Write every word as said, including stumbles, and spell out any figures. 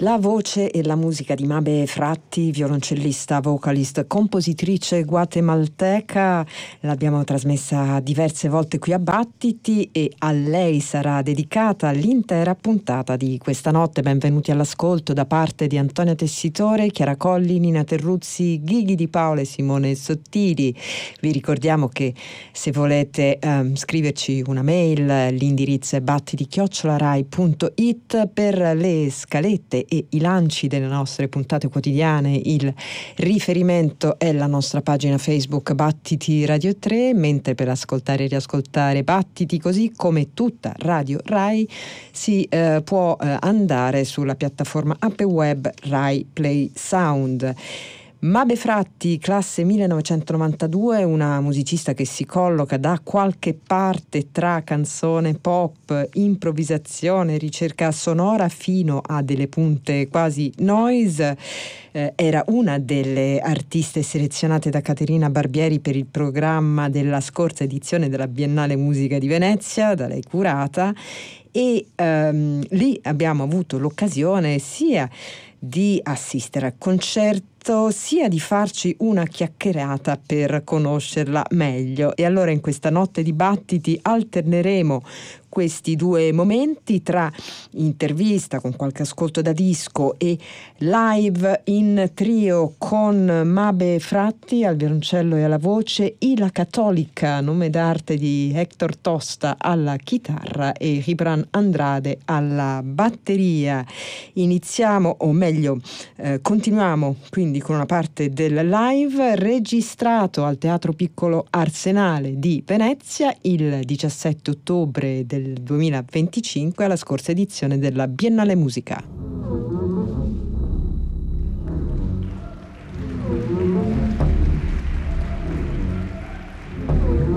La voce e la musica di Mabe Fratti, violoncellista, vocalist, compositrice guatemalteca, l'abbiamo trasmessa diverse volte qui a Battiti e a lei sarà dedicata l'intera puntata di questa notte. Benvenuti all'ascolto da parte di Antonia Tessitore, Chiara Colli, Nina Terruzzi, Ghighi Di Paola e Simone Sottili. Vi ricordiamo che se volete um, scriverci una mail, l'indirizzo è battiti chiocciola rai punto it. Per le scalette e i lanci delle nostre puntate quotidiane il riferimento è la nostra pagina Facebook Battiti Radio tre, mentre per ascoltare e riascoltare Battiti, così come tutta Radio Rai, si eh, può eh, andare sulla piattaforma app web Rai Play Sound. Mabe Fratti, classe millenovecentonovantadue, una musicista che si colloca da qualche parte tra canzone pop, improvvisazione, ricerca sonora fino a delle punte quasi noise. Eh, era una delle artiste selezionate da Caterina Barbieri per il programma della scorsa edizione della Biennale Musica di Venezia, da lei curata, e ehm, lì abbiamo avuto l'occasione sia di assistere al concerto sia di farci una chiacchierata per conoscerla meglio. E allora in questa notte di Battiti alterneremo questi due momenti tra intervista con qualche ascolto da disco e live in trio con Mabe Fratti al violoncello e alla voce, Ila Cattolica, nome d'arte di Hector Tosta, alla chitarra e Gibran Andrade alla batteria. Iniziamo, o meglio eh, continuiamo quindi con una parte del live registrato al Teatro Piccolo Arsenale di Venezia il diciassette ottobre del duemilaventicinque alla scorsa edizione della Biennale Musica.